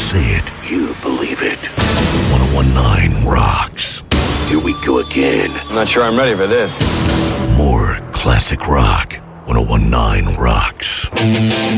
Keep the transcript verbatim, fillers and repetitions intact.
say it, you believe it. ten nineteen rocks. Here we go again. I'm not sure I'm ready for this. More classic rock. ten nineteen rocks.